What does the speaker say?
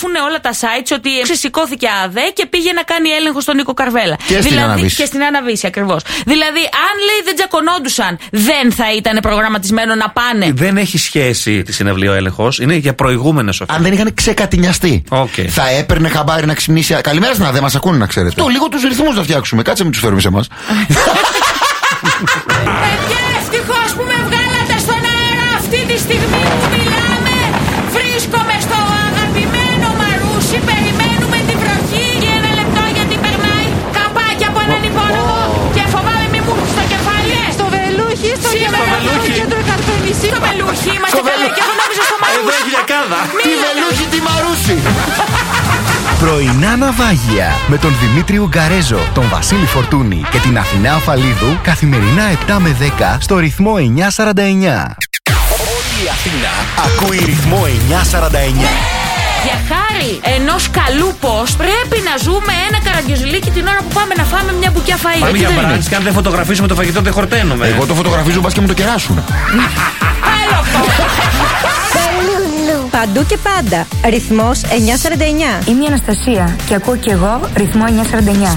γράφουν όλα τα sites ότι σηκώθηκε ΑΔΕ και πήγε να κάνει έλεγχο στον Νίκο Καρβέλα. Και στην Αναβίση. Και στην Αναβίση, ακριβώς. Δηλαδή, αν λέει δεν τσακωνόντουσαν, δεν θα ήταν προγραμματισμένο να πάνε. Δεν έχει σχέση τη συναυλία ο έλεγχος, είναι για προηγούμενες οφείλες. Αν δεν είχαν ξεκατηνιαστεί, θα έπαιρνε χαμπάρι να ξυπνήσει. Καλημέρα στην ΑΔΕ, μας ακούνε να ξέρετε. Το λίγο τους ρυθμούς να φτιάξουμε. Κάτσε, μην τους φέρουμε σε εμάς. Παιδιά, ευτυχώς που με βγάλατε στον αέρα αυτή τη στιγμή που μιλάμε. Βρίσκομαι στο αγαπημένο Μαρούσι, περιμένουμε την βροχή. Και ένα λεπτό γιατί περνάει καπάκι από έναν υπόνομο. Και φοβάμαι μη μου έρθει στο κεφάλι. Στο Βελούχι, στο κέντρο Καρπενήσι. Στο Βελούχι, είμαστε καλά και εγώ νόμιζα στο Μαρούσι. Εδώ έχει γιακάδα. Τι Βελούχι, τι Μαρούσι. Πρωινά ναυάγια με τον Δημήτρη Ουγκαρέζο, τον Βασίλη Φορτούνη και την Αθηνά Αφαλίδου καθημερινά 7 με 10 στο ρυθμό 949. Όλη η Αθήνα ακούει ρυθμό 949. Για χάρη ενός καλού post πρέπει να ζούμε ένα καραγκιόζηλίκι την ώρα που πάμε να φάμε μια μπουκιά φαΐ. Πάμε για μπραντς και αν δεν φωτογραφίσουμε το φαγητό δεν χορταίνουμε. Εγώ το φωτογραφίζω, μπας και μου το κεράσουν. Άλλο αυτό. Παντού και πάντα. Ρυθμός 949. Είμαι η Αναστασία και ακούω και εγώ ρυθμό 949.